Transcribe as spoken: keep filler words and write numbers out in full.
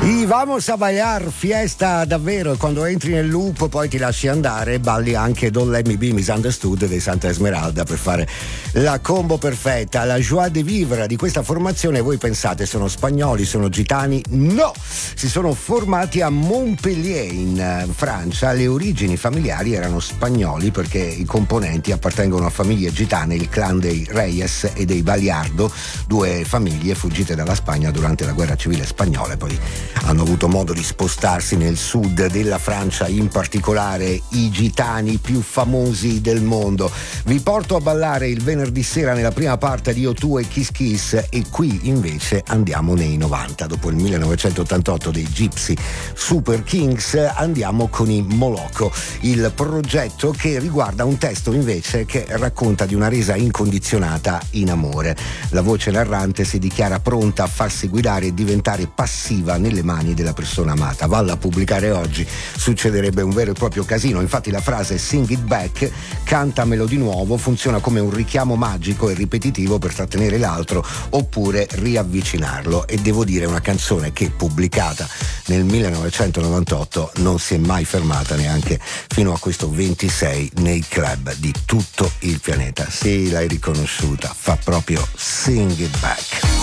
Y vamos a bailar, fiesta davvero, e quando entri nel loop poi ti lasci andare, balli anche Don't Let Me Be Misunderstood dei Santa Esmeralda per fare la combo perfetta. La joie de vivre di questa formazione, voi pensate sono spagnoli, sono gitani? No! Si sono formati a Montpellier in Francia, le origini familiari erano spagnoli perché i componenti appartengono a famiglie gitane, il clan dei Reyes e dei Baliardo, due famiglie fuggite dalla Spagna durante la guerra civile spagnola, e poi hanno avuto modo di spostarsi nel sud della Francia, in particolare i gitani più famosi del mondo. Vi porto a ballare il venerdì sera nella prima parte di O due e Kiss Kiss, e qui invece andiamo nei novanta. Dopo il millenovecentottantotto dei Gypsy Super Kings andiamo con i Moloko, il progetto che riguarda un testo invece che racconta di una resa incondizionata in amore. La voce narrante si dichiara pronta a farsi guidare e diventare passiva nelle mani della persona amata. Valla a pubblicare oggi, succederebbe un vero e proprio casino. Infatti la frase "sing it back", cantamelo di nuovo, funziona come un richiamo magico e ripetitivo per trattenere l'altro oppure riavvicinarlo, e devo dire una canzone che pubblicata nel millenovecentonovantotto non si è mai fermata neanche fino a questo ventisei nei club di tutto il pianeta. Sì, l'hai riconosciuta, fa proprio "Sing It Back".